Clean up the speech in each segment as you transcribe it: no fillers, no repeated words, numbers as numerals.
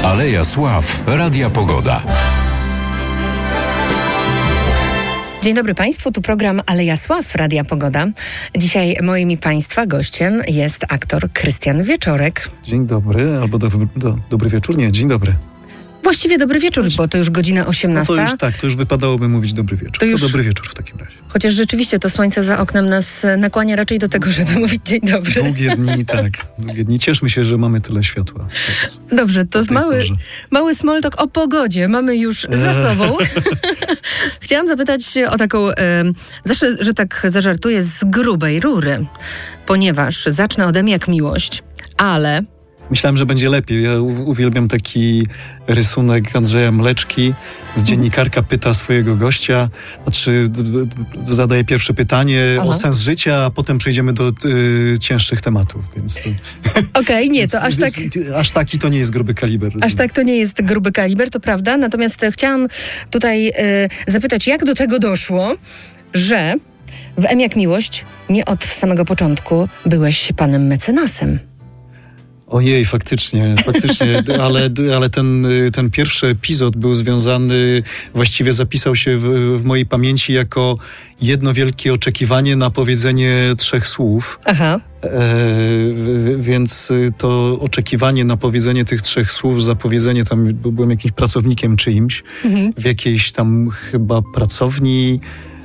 Aleja Sław, Radia Pogoda. Dzień dobry Państwu, tu program Aleja Sław, Radia Pogoda. Dzisiaj moim i Państwa gościem jest aktor Krystian Wieczorek. Dzień dobry, albo dobry wieczór, nie, dzień dobry. Właściwie dobry wieczór, bo to już godzina 18. No to już tak, to już wypadałoby mówić dobry wieczór. To dobry wieczór w takim razie. Chociaż rzeczywiście to słońce za oknem nas nakłania raczej do tego, żeby mówić dzień dobry. Długie dni, tak. Długie dni. Cieszmy się, że mamy tyle światła. Dobrze, to jest mały small talk o pogodzie. Mamy już za sobą. Chciałam zapytać o taką, że tak zażartuję, z grubej rury. Ponieważ zacznę ode mnie jak miłość, ale... Myślałem, że będzie lepiej. Ja uwielbiam taki rysunek Andrzeja Mleczki. Dziennikarka pyta swojego gościa, zadaje pierwsze pytanie o sens życia, a potem przejdziemy do cięższych tematów. Więc Okej, nie, to aż tak... Aż taki to nie jest gruby kaliber. Aż tak to nie jest gruby kaliber, to prawda. Natomiast chciałam tutaj zapytać, jak do tego doszło, że w M jak miłość nie od samego początku byłeś panem mecenasem. Ojej, faktycznie, ale ten pierwszy epizod był związany, właściwie zapisał się w mojej pamięci jako jedno wielkie oczekiwanie na powiedzenie 3 słów. Aha. Więc to oczekiwanie na powiedzenie tych 3 słów, zapowiedzenie, tam byłem jakimś pracownikiem czyimś, w jakiejś tam chyba pracowni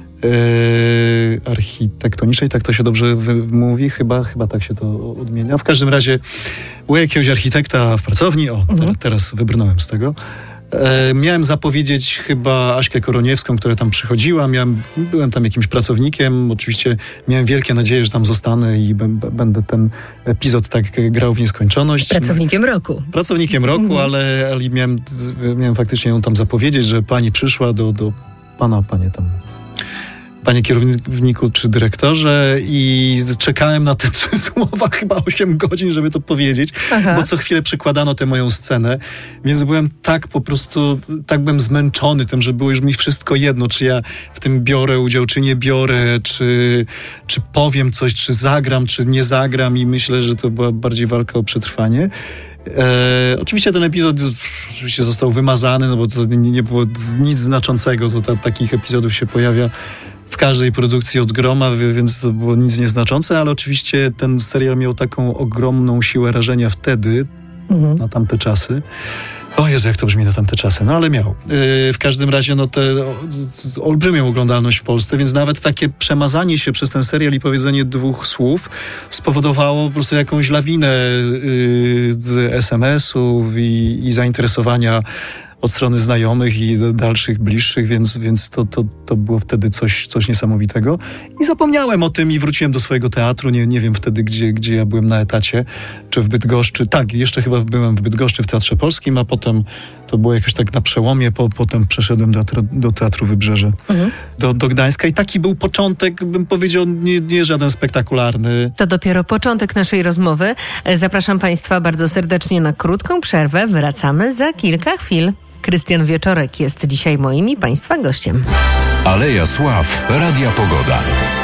architektonicznej, tak to się dobrze mówi, chyba tak się to odmienia. W każdym razie u jakiegoś architekta w pracowni, teraz wybrnąłem z tego, miałem zapowiedzieć chyba Aśkę Koroniewską, która tam przychodziła, byłem tam jakimś pracownikiem, oczywiście miałem wielkie nadzieje, że tam zostanę i będę ten epizod tak grał w nieskończoność. Pracownikiem roku. Pracownikiem roku, ale miałem faktycznie ją tam zapowiedzieć, że pani przyszła do pana, panie kierowniku czy dyrektorze, i czekałem na te 3 słowa chyba 8 godzin, żeby to powiedzieć, bo co chwilę przekładano tę moją scenę, więc byłem tak byłem zmęczony tym, że było już mi wszystko jedno, czy ja w tym biorę udział, czy nie biorę, czy powiem coś, czy zagram, czy nie zagram, i myślę, że to była bardziej walka o przetrwanie. Oczywiście ten epizod został wymazany, no bo to nie było nic znaczącego, to takich epizodów się pojawia w każdej produkcji od groma, więc to było nic nieznaczące, ale oczywiście ten serial miał taką ogromną siłę rażenia wtedy, na tamte czasy. O Jezu, jak to brzmi na tamte czasy, no ale miał. W każdym razie olbrzymią oglądalność w Polsce, więc nawet takie przemazanie się przez ten serial i powiedzenie 2 słów spowodowało po prostu jakąś lawinę z SMS-ów i zainteresowania od strony znajomych i dalszych, bliższych, więc to było wtedy coś niesamowitego. I zapomniałem o tym i wróciłem do swojego teatru. Nie wiem wtedy, gdzie ja byłem na etacie, czy w Bydgoszczy. Tak, jeszcze chyba byłem w Bydgoszczy w Teatrze Polskim, a potem to było jakoś tak na przełomie. Potem przeszedłem do Teatru Wybrzeże, do Gdańska, i taki był początek, bym powiedział, nie żaden spektakularny. To dopiero początek naszej rozmowy. Zapraszam Państwa bardzo serdecznie na krótką przerwę. Wracamy za kilka chwil. Krystian Wieczorek jest dzisiaj moim i Państwa gościem. Aleja Sław, Radia Pogoda.